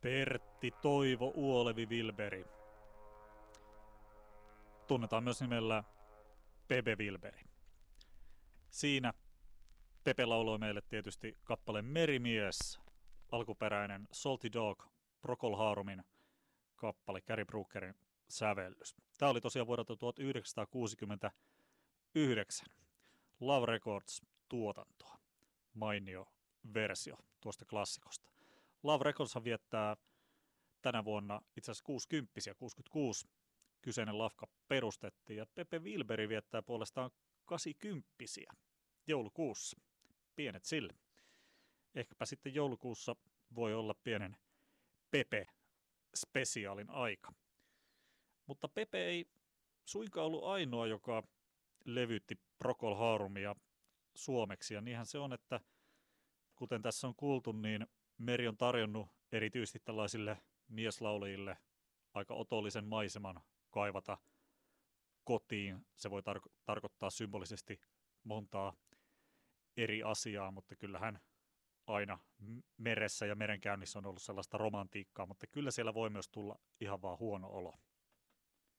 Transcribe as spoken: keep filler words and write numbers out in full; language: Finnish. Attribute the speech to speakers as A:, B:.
A: Pertti Toivo Uolevi Wilberi. Tunnetaan myös nimellä Pepe Wilberi. Siinä Pepe lauloi meille tietysti kappaleen Merimies, alkuperäinen Salty Dog, Procol Harumin kappale, Gary Brookerin sävellys. Tämä oli tosiaan vuodelta tuhatyhdeksänsataakuusikymmentäyhdeksän. Love Records tuotantoa. Mainio versio tuosta klassikosta. Love Records viettää tänä vuonna itse asiassa kuusikymppisiä, kuusikymmentäkuusi kyseinen lafka perustettiin, ja Pepe Wilberi viettää puolestaan kahdeksankymppisiä joulukuussa. Pienet sille. Ehkäpä sitten joulukuussa voi olla pienen Pepe-spesiaalin aika. Mutta Pepe ei suinkaan ollut ainoa, joka levytti Procol Harumia suomeksi, ja niinhän se on, että kuten tässä on kuultu, niin Meri on tarjonnut erityisesti tällaisille mieslaulajille aika otollisen maiseman kaivata kotiin. Se voi tar- tarkoittaa symbolisesti montaa eri asiaa, mutta kyllähän aina meressä ja merenkäynnissä on ollut sellaista romantiikkaa, mutta kyllä siellä voi myös tulla ihan vaan huono olo.